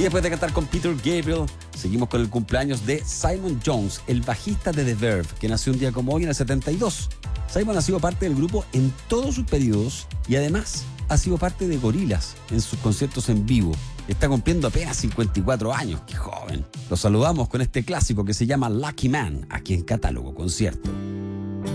Y después de cantar con Peter Gabriel, seguimos con el cumpleaños de Simon Jones, el bajista de The Verve, que nació un día como hoy en el 72. Simon ha sido parte del grupo en todos sus periodos y además ha sido parte de Gorillaz en sus conciertos en vivo. Está cumpliendo apenas 54 años, ¡qué joven! Lo saludamos con este clásico que se llama Lucky Man, aquí en Catálogo Concierto.